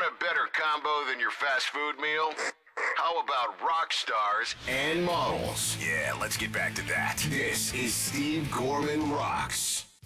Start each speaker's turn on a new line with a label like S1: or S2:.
S1: Want a better combo than your fast food meal? How about rock stars and models?
S2: Yeah, let's get back to that.
S1: This is Steve Gorman Rocks.